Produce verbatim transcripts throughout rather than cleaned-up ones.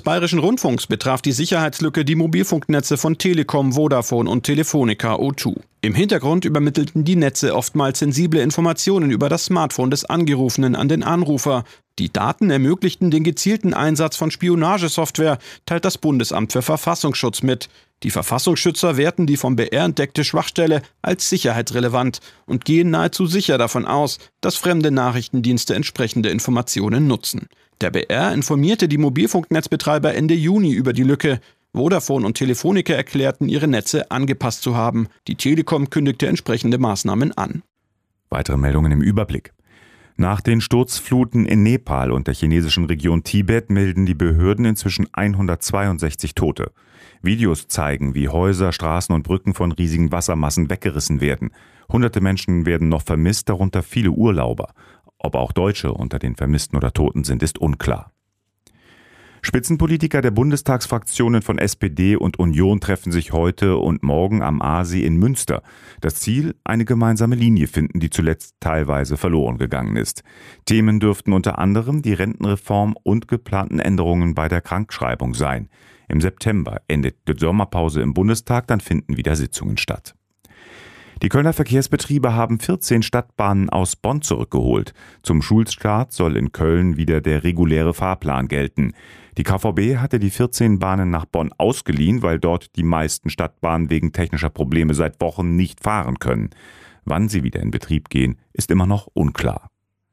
Bayerischen Rundfunks betraf die Sicherheitslücke die Mobilfunknetze von Telekom, Vodafone und Telefonica O zwei. Im Hintergrund übermittelten die Netze oftmals sensible Informationen über das Smartphone des Angerufenen an den Anrufer. Die Daten ermöglichten den gezielten Einsatz von Spionagesoftware, teilt das Bundesamt für Verfassungsschutz mit. Die Verfassungsschützer werten die vom B R entdeckte Schwachstelle als sicherheitsrelevant und gehen nahezu sicher davon aus, dass fremde Nachrichtendienste entsprechende Informationen nutzen. Der B R informierte die Mobilfunknetzbetreiber Ende Juni über die Lücke. Vodafone und Telefonica erklärten, ihre Netze angepasst zu haben. Die Telekom kündigte entsprechende Maßnahmen an. Weitere Meldungen im Überblick. Nach den Sturzfluten in Nepal und der chinesischen Region Tibet melden die Behörden inzwischen hundertzweiundsechzig Tote. Videos zeigen, wie Häuser, Straßen und Brücken von riesigen Wassermassen weggerissen werden. Hunderte Menschen werden noch vermisst, darunter viele Urlauber. Ob auch Deutsche unter den Vermissten oder Toten sind, ist unklar. Spitzenpolitiker der Bundestagsfraktionen von S P D und Union treffen sich heute und morgen am Aasee in Münster. Das Ziel: eine gemeinsame Linie finden, die zuletzt teilweise verloren gegangen ist. Themen dürften unter anderem die Rentenreform und geplanten Änderungen bei der Krankschreibung sein. Im September endet die Sommerpause im Bundestag, dann finden wieder Sitzungen statt. Die Kölner Verkehrsbetriebe haben vierzehn Stadtbahnen aus Bonn zurückgeholt. Zum Schulstart soll in Köln wieder der reguläre Fahrplan gelten. Die K V B hatte die vierzehn Bahnen nach Bonn ausgeliehen, weil dort die meisten Stadtbahnen wegen technischer Probleme seit Wochen nicht fahren können. Wann sie wieder in Betrieb gehen, ist immer noch unklar.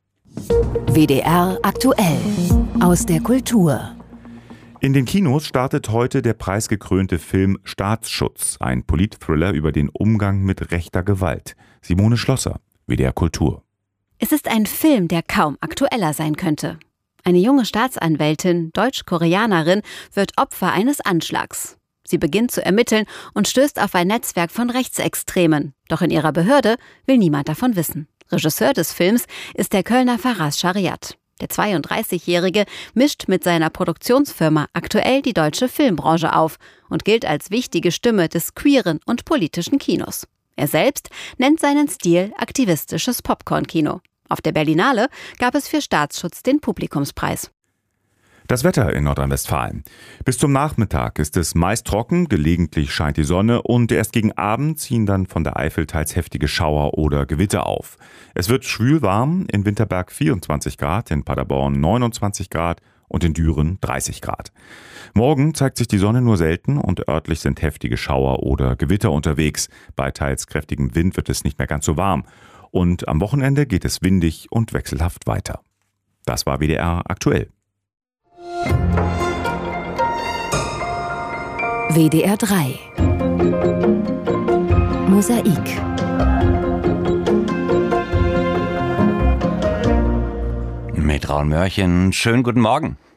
W D R aktuell aus der Kultur. In den Kinos startet heute der preisgekrönte Film Staatsschutz, ein Politthriller über den Umgang mit rechter Gewalt. Simone Schlosser, W D R Kultur. Es ist ein Film, der kaum aktueller sein könnte. Eine junge Staatsanwältin, Deutsch-Koreanerin, wird Opfer eines Anschlags. Sie beginnt zu ermitteln und stößt auf ein Netzwerk von Rechtsextremen. Doch in ihrer Behörde will niemand davon wissen. Regisseur des Films ist der Kölner Faraz Shariat. Der zweiunddreißigjährige mischt mit seiner Produktionsfirma aktuell die deutsche Filmbranche auf und gilt als wichtige Stimme des queeren und politischen Kinos. Er selbst nennt seinen Stil aktivistisches Popcorn-Kino. Auf der Berlinale gab es für Staatsschutz den Publikumspreis. Das Wetter in Nordrhein-Westfalen. Bis zum Nachmittag ist es meist trocken, gelegentlich scheint die Sonne und erst gegen Abend ziehen dann von der Eifel teils heftige Schauer oder Gewitter auf. Es wird schwül warm, in Winterberg vierundzwanzig Grad, in Paderborn neunundzwanzig Grad und in Düren dreißig Grad. Morgen zeigt sich die Sonne nur selten und örtlich sind heftige Schauer oder Gewitter unterwegs. Bei teils kräftigem Wind wird es nicht mehr ganz so warm. Und am Wochenende geht es windig und wechselhaft weiter. Das war W D R aktuell. W D R drei Mosaik. Mit Raul Mörchen, schönen guten Morgen.